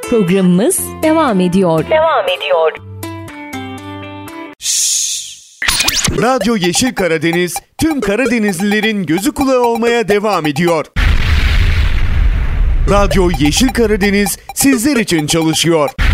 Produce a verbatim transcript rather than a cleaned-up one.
Programımız devam ediyor. Devam ediyor. Radyo Yeşil Karadeniz tüm Karadenizlilerin gözü kulağı olmaya devam ediyor. Radyo Yeşil Karadeniz sizler için çalışıyor.